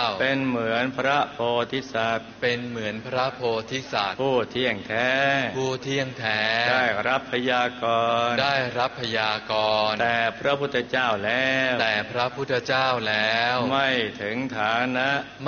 เป็นเหมือนพระโพธิสัตว์เป็นเหมือนพระโพธิสัตว์ผู้เที่ยงแท้ผู้เที่ยงแท้ได้รับพยากรณ์ได้รับพยากรณ์แต่พระพุทธเจ้าแล้วแต่พระพุทธเจ้าแล้วไม่ถึงฐานะ